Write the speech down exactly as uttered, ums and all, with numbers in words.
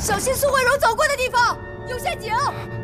小心苏慧荣走过的地方有陷阱。